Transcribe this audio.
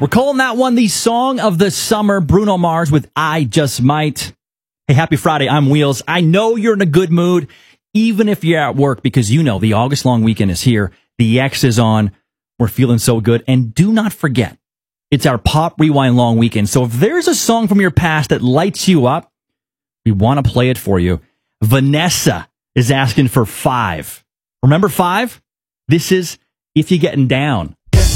We're calling that one the song of the summer, Bruno Mars with I Just Might. Hey, happy Friday. I'm Wheels. I know you're in a good mood, even if you're at work, because you know the August long weekend is here. The X is on. We're feeling so good. And do not forget, it's our Pop Rewind long weekend. So if there's a song from your past that lights you up, we want to play it for you. Vanessa is asking for 5. Remember 5? This is If You're Getting Down.